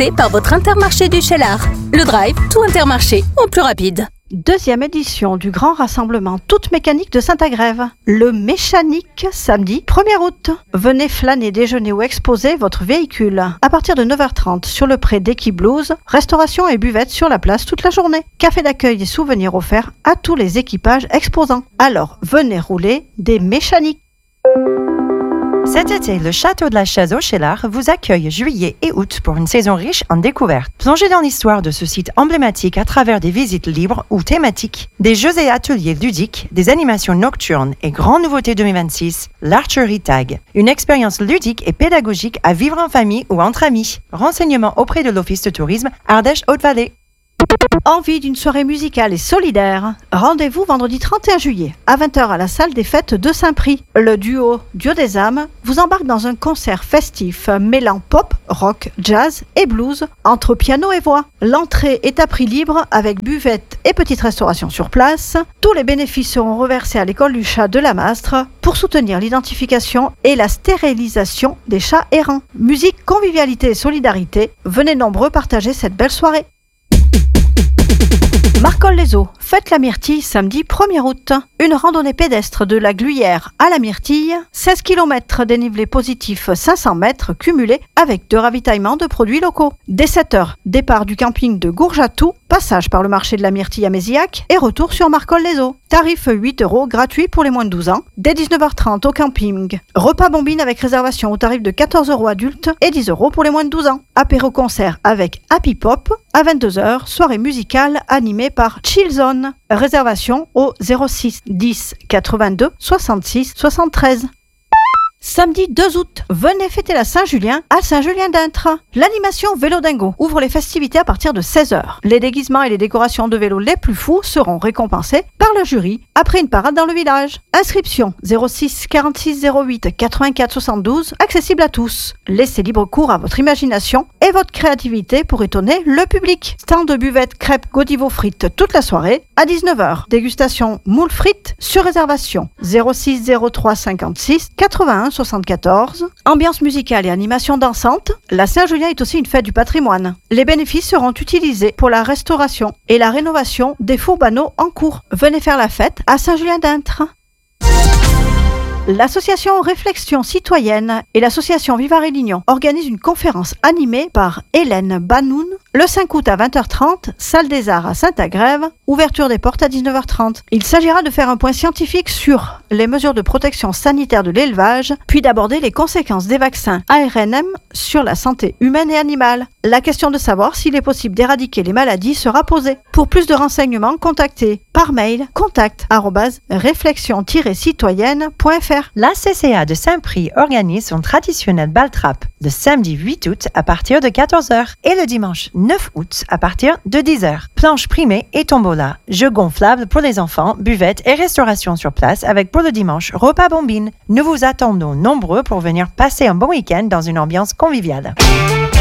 passez par votre Intermarché du Cheylard. Le drive, tout Intermarché, en plus rapide. Deuxième édition du grand rassemblement toute mécanique de Saint-Agrève. Le Méchanique, samedi 1er août. Venez flâner, déjeuner ou exposer votre véhicule. À partir de 9h30 sur le pré d'Equiblouse, restauration et buvette sur la place toute la journée. Café d'accueil et souvenirs offerts à tous les équipages exposants. Alors venez rouler des Méchaniques. Cet été, le Château de la Chaise au Cheylard vous accueille juillet et août pour une saison riche en découvertes. Plongez dans l'histoire de ce site emblématique à travers des visites libres ou thématiques, des jeux et ateliers ludiques, des animations nocturnes et grande nouveauté 2026, l'Archery Tag. Une expérience ludique et pédagogique à vivre en famille ou entre amis. Renseignements auprès de l'Office de tourisme Ardèche-Haute-Vallée. Envie d'une soirée musicale et solidaire? Rendez-vous vendredi 31 juillet à 20h à la salle des fêtes de Saint-Prix. Le duo des âmes vous embarque dans un concert festif mêlant pop, rock, jazz et blues entre piano et voix. L'entrée est à prix libre avec buvette et petite restauration sur place. Tous les bénéfices seront reversés à l'école du chat de la Mastre pour soutenir l'identification et la stérilisation des chats errants. Musique, convivialité et solidarité, venez nombreux partager cette belle soirée. Marcol-les-Eaux, fête la Myrtille samedi 1er août. Une randonnée pédestre de la Gluyère à la Myrtille, 16 km dénivelé positif 500 mètres cumulé avec de ravitaillement de produits locaux. Dès 7h, départ du camping de Gourjatou, passage par le marché de la Myrtille à Mézillac et retour sur Marcol-les-Eaux. Tarif 8 € gratuit pour les moins de 12 ans. Dès 19h30 au camping. Repas bombine avec réservation au tarif de 14 € adultes et 10 € pour les moins de 12 ans. Apéro-concert avec Happy Pop. À 22h, soirée musicale animée par Chillzone. Réservation au 06 10 82 66 73. Samedi 2 août, venez fêter la Saint-Julien à Saint-Julien-d'Intres. L'animation Vélo Dingo ouvre les festivités à partir de 16h. Les déguisements et les décorations de vélos les plus fous seront récompensés par le jury après une parade dans le village. Inscription 06 46 08 84 72, accessible à tous. Laissez libre cours à votre imagination et votre créativité pour étonner le public. Stand de buvette crêpes Godivo frites toute la soirée à 19h. Dégustation moules frites sur réservation 06 03 56 81 74. Ambiance musicale et animation dansante. La Saint-Julien est aussi une fête du patrimoine. Les bénéfices seront utilisés pour la restauration et la rénovation des fours banaux en cours. Venez faire la fête à Saint-Julien-d'Intres. L'association Réflexion Citoyenne et l'association Vivare et Lignon organisent une conférence animée par Hélène Banoun le 5 août à 20h30, salle des Arts à Saint-Agrève, ouverture des portes à 19h30. Il s'agira de faire un point scientifique sur les mesures de protection sanitaire de l'élevage, puis d'aborder les conséquences des vaccins ARNM sur la santé humaine et animale. La question de savoir s'il est possible d'éradiquer les maladies sera posée. Pour plus de renseignements, contactez par mail contact@réflexion-citoyenne.fr. La CCA de Saint-Prix organise son traditionnel bal trap le samedi 8 août à partir de 14h et le dimanche 9 août à partir de 10h. Planche primée et tombola, jeux gonflables pour les enfants, buvette et restauration sur place avec pour le dimanche repas bombine. Nous vous attendons nombreux pour venir passer un bon week-end dans une ambiance conviviale.